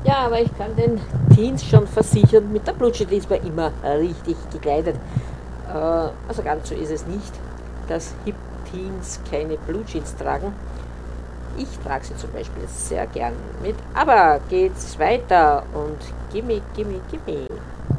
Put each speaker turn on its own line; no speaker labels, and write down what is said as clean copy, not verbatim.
Ja, aber ich kann den Teens schon versichern, mit der Blutsche ist man immer richtig gekleidet. Also ganz so ist es nicht, dass Hip-Teens keine Blue Jeans tragen. Ich trage sie zum Beispiel sehr gern mit. Aber geht's weiter und gimme, gimme, gimme.